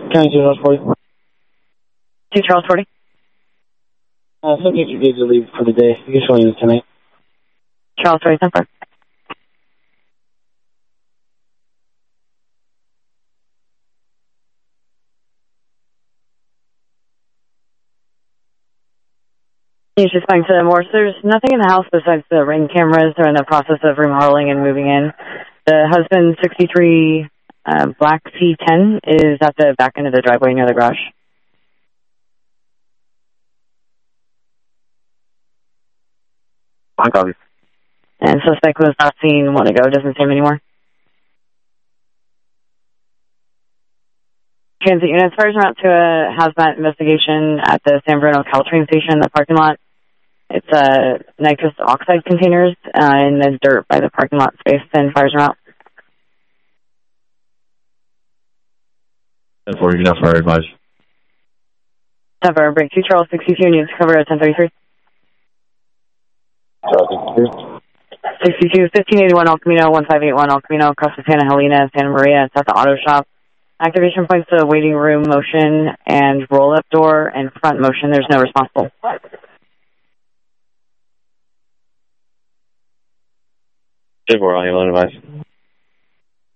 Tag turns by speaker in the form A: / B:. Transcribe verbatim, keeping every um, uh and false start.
A: County two Charles forty.
B: two Charles forty.
A: Uh, I think you need to leave for the day. You can show you tonight.
B: Charles forty, ten four. He's just going to Morse. There's nothing in the house besides the ring cameras. They're in the process of remodeling and moving in. The husband, sixty-three uh, Black C ten, is at the back end of the driveway near the garage.
A: On copy.
B: And suspect was not seen one ago. Doesn't see him anymore. Transit units fires are out to a hazmat investigation at the San Bruno Caltrain station in the parking lot. It's uh, nitrous oxide containers uh, and then dirt by the parking lot space, and fires are out.
A: ten four, you can now fire advise.
B: ten four, break two, Charles sixty-two, needs to cover at ten thirty-three.
A: Charles
B: sixty-two, fifteen eighty-one El Camino, one five eight one El Camino, across the Santa Helena, Santa Maria. It's at the auto shop. Activation points to the waiting room motion and roll-up door and front motion. There's no responsible.
A: ten four, I'll advise.